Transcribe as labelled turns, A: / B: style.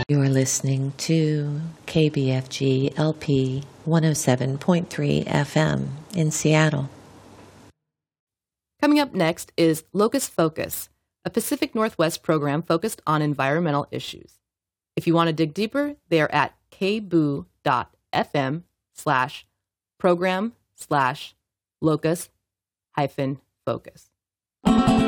A: You're listening to KBFG LP 107.3 FM in Seattle.
B: Coming up next is Locust Focus, a Pacific Northwest program focused on environmental issues. If you want to dig deeper, they are at kboo.fm/program/locust-focus.